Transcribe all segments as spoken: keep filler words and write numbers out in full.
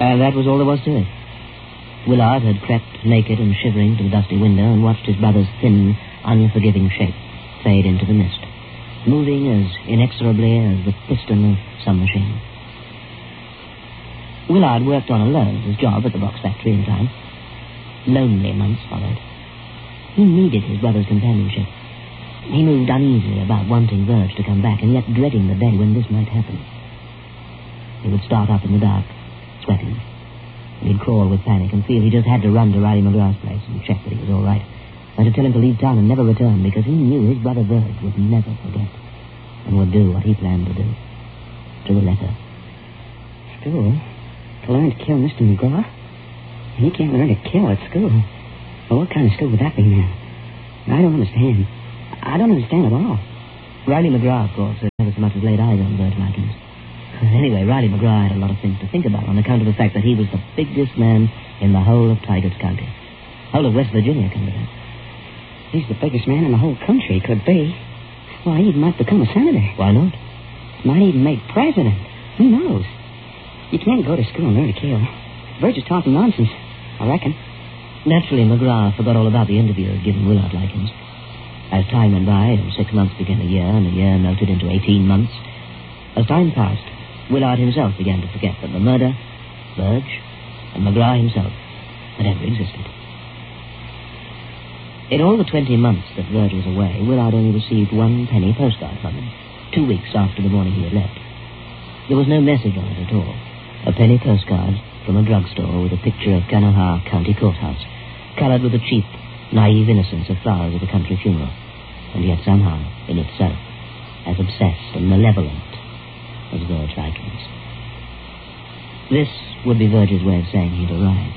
And that was all there was to it. Willard had crept naked and shivering to the dusty window and watched his brother's thin, unforgiving shape fade into the mist, moving as inexorably as the piston of some machine. Willard worked on alone his job at the box factory in time. Lonely months followed. He needed his brother's companionship. He moved uneasily about wanting Verge to come back, and yet dreading the day when this might happen. He would start up in the dark, sweating. And he'd crawl with panic and feel he just had to run to Riley McGrath's place and check that he was all right, and to tell him to leave town and never return, because he knew his brother Verge would never forget, and would do what he planned to do. To the letter. School? To learn to kill Mister McGrath? He can't learn to kill at school. Well, what kind of school would that be now? I don't understand. I don't understand at all. Riley McGrath, of course, had never so much as laid eyes on Verge Likens. Anyway, Riley McGrath had a lot of things to think about on account of the fact that he was the biggest man in the whole of Tigard's County. Whole of West Virginia, come to that. He's the biggest man in the whole country, could be. Well, he might become a senator. Why not? Might even make president. Who knows? You can't go to school and learn to kill. Verge is talking nonsense, I reckon. Naturally, McGrath forgot all about the interview given Willard Likens. As time went by, and six months became a year, and a year melted into eighteen months, as time passed, Willard himself began to forget that the murder, Verge, and McGrath himself had ever existed. In all the twenty months that Verge was away, Willard only received one penny postcard from him, two weeks after the morning he had left. There was no message on it at all. A penny postcard from a drugstore with a picture of Kanawha County Courthouse, colored with the cheap, naive innocence of flowers at a country funeral, and yet somehow, in itself, as obsessed and malevolent as Verge Likens. This would be Verge's way of saying he'd arrived.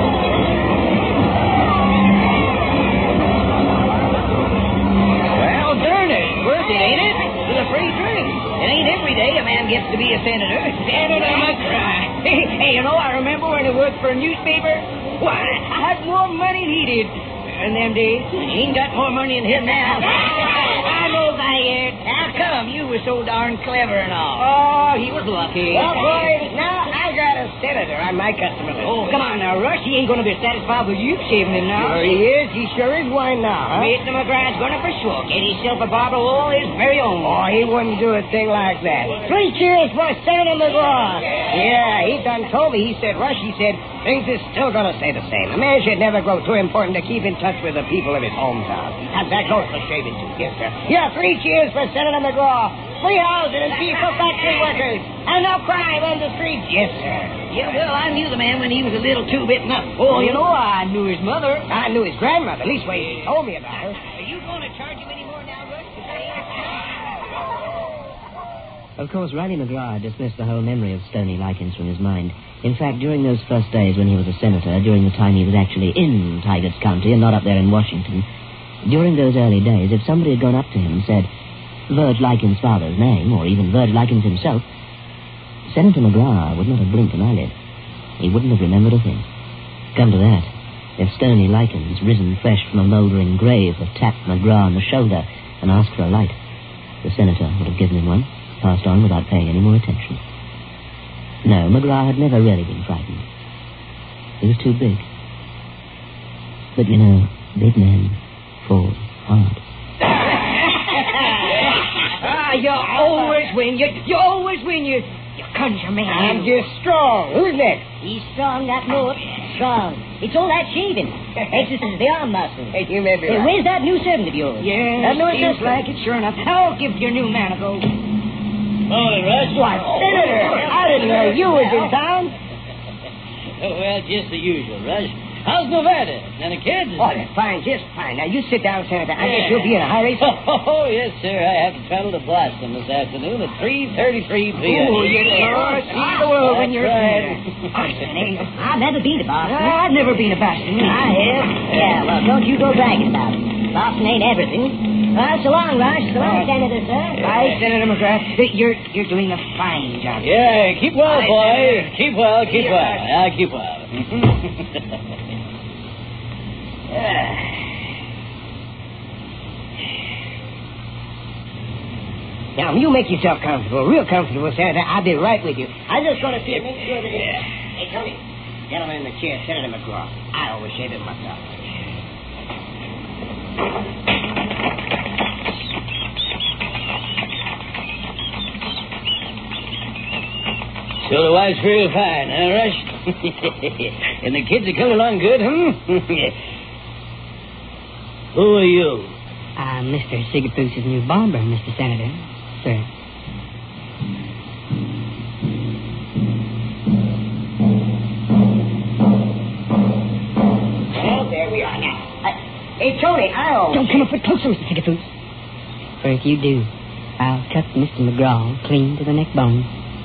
Well, darn it, it's worth it, ain't it? With a free drink. It ain't every day a man gets to be a senator. Senator McGrath. Hey, you know, I remember when I worked for a newspaper. Why, I had more money than he did in them days. He ain't got more money than him now. I know, Bayard. How come? You were so darn clever and all. Oh, he was lucky. Well, boys, now I got a senator on my customer list. Oh, come on now, Rush. He ain't going to be satisfied with you shaving him now. Sure he is. He sure is. Why now, huh? Mister McGrath's going to for sure get himself a barber all his very own. Oh, he wouldn't do a thing like that. Three cheers for Senator McGrath. Yeah, he done told me. He said, Rush, he said, things is still going to stay the same. A man should never grow too important to keep in touch with the people of his hometown. And that goes for shaving, too. Yes, sir. Yeah, three cheers for Senator McGrath. Free housing and peace for factory workers. And no crime on the streets. Yes, sir. Yeah, well, I knew the man when he was a little too bitten up. Oh, you know, I knew his mother. I knew his grandmother. At least way he told me about her. Are you going to charge him any more now, Rush? Of course, Riley McGrath dismissed the whole memory of Stony Likens from his mind. In fact, during those first days when he was a senator, during the time he was actually in Tigard's County and not up there in Washington, during those early days, if somebody had gone up to him and said Verge Likens' father's name, or even Verge Likens himself, Senator McGrath would not have blinked an eyelid. He wouldn't have remembered a thing. Come to that, if Stony Likens, risen fresh from a mouldering grave, had tapped McGrath on the shoulder and asked for a light, the senator would have given him one, passed on without paying any more attention. No, McGrath had never really been frightened. He was too big. But, you know, big men fall hard. Ah, you always win. You, you always win. You, you conjure man. I'm just strong. Who's next? He's strong, that note. Strong. It's all that shaving. Exercises the arm muscle. Hey, you may be Hey, right. where's that new servant of yours? Yeah, that new seems assistant? like it, sure enough. I'll give your new man a go. Morning, Rush. Why, Senator, I didn't know you was in town. Oh, well, just the usual, Rush. How's Nevada? And the kids? Oh, they're fine, just fine. Now, you sit down, Senator. I guess you'll be in a hurry. Oh, yes, sir. I have to travel to Boston this afternoon at three thirty-three p.m. Oh, you sure see the world when you're right. there. Boston, eh? I've never been to Boston. I've never been to Boston. I have. Yeah, well, don't you go bragging about it. Boston ain't everything. Well, so long, Rush. So long, Senator, sir. Hi, Senator McGrath. You're, you're doing a fine job. Yeah, keep well, Hi, boy. Senator. Keep well, keep Yeah. well. Yeah, keep well. Now, you make yourself comfortable, real comfortable, Senator. I'll be right with you. I'm just going to see make sure that it's Hey, Tony. Gentleman in the chair, Senator McGraw. I always shave it myself. So the wife's real fine, huh, Rush? And the kids are coming along good, hmm? Who are you? I'm Mister Sigafoos's new barber, Mister Senator, sir. Well, there we are now. Uh, hey, Tony, I always... Don't come a foot closer, Mister Sigafoos. For if you do, I'll cut Mister McGraw clean to the neck bone.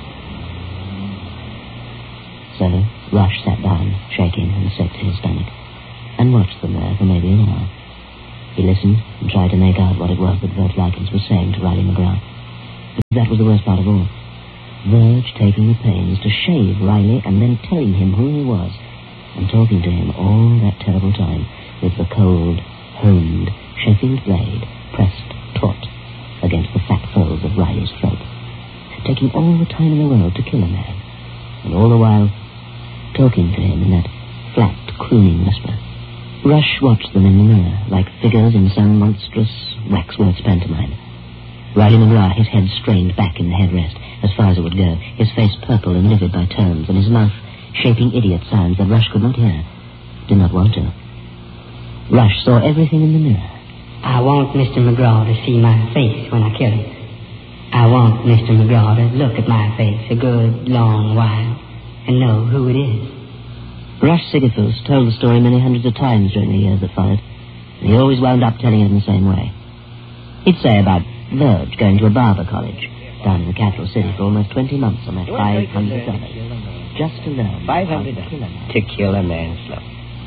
So Rush sat down, shaking and sick to his stomach, and watched them there for maybe an hour. He listened and tried to make out what it was that Verge Likens was saying to Riley McGraw. But that was the worst part of all. Verge taking the pains to shave Riley and then telling him who he was, and talking to him all that terrible time with the cold, honed Sheffield blade pressed taut against the fat folds of Riley's throat. Taking all the time in the world to kill a man, and all the while talking to him in that flat, crooning whisper. Rush watched them in the mirror, like figures in some monstrous waxworks pantomime. Riley McGraw, his head strained back in the headrest, as far as it would go, his face purple and livid by turns, and his mouth shaping idiot sounds that Rush could not hear, did not want to. Rush saw everything in the mirror. I want Mister McGraw to see my face when I kill him. I want Mister McGraw to look at my face a good, long while and know who it is. Rush Sigafoos told the story many hundreds of times during the years that followed, and he always wound up telling it in the same way. He'd say about Verge going to a barber college down in the capital city for almost twenty months on that five hundred dollars, just to learn five hundred dollars to kill a man slow.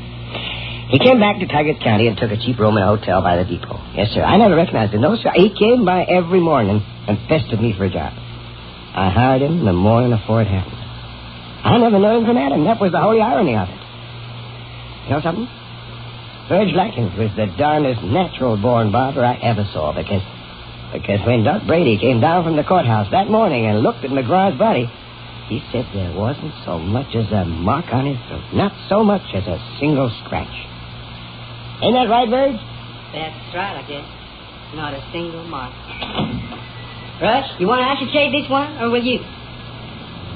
He came back to Tigard County and took a cheap room in a hotel by the depot. Yes, sir. I never recognized him. No, sir. He came by every morning and pestered me for a job. I hired him the morning before it happened. I never knew him from Adam. That was the holy irony of it. You know something? Verge Likens was the darndest natural-born barber I ever saw, because because when Doc Brady came down from the courthouse that morning and looked at McGraw's body, he said there wasn't so much as a mark on his throat. Not so much as a single scratch. Ain't that right, Verge? That's right, I guess. Not a single mark. Rush, you want I should shave this one, or will you?